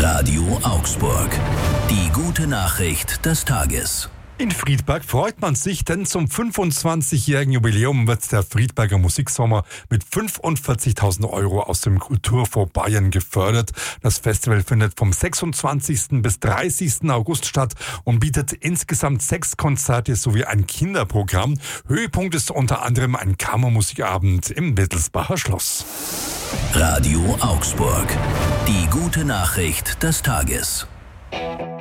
Radio Augsburg. Die gute Nachricht des Tages. In Friedberg freut man sich, denn zum 25-jährigen Jubiläum wird der Friedberger Musiksommer mit 45.000 € aus dem Kulturfonds Bayern gefördert. Das Festival findet vom 26. bis 30. August statt und bietet insgesamt 6 Konzerte sowie ein Kinderprogramm. Höhepunkt ist unter anderem ein Kammermusikabend im Wittelsbacher Schloss. Radio Augsburg. Die gute Nachricht des Tages.